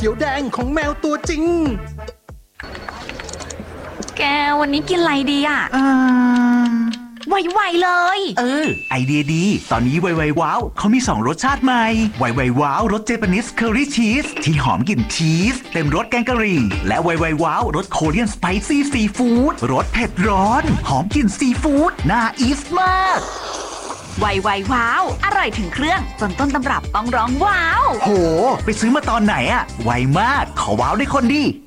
เขียวแดงของแมวตัวจริงแกวันนี้กินอะไรดีอ่ะไวๆเลยไอเดียดีตอนนี้ไวๆว้าวเขามี2รสชาติใหม่ไวๆว้าวรสเจแปนิสเคอรี่ชีสที่หอมกลิ่นชีสเต็มรสแกงกะหรี่และไวๆว้าวรสโคเรียนสไปซี่ซีฟู้ดรสเผ็ดร้อนหอมกลิ่นซีฟู้ดน่าอีสมากไวว้าวอร่อยถึงเครื่องจนต้นตำรับต้องร้องว้าวโหไปซื้อมาตอนไหนอะไวมากขอว้าวได้คนดี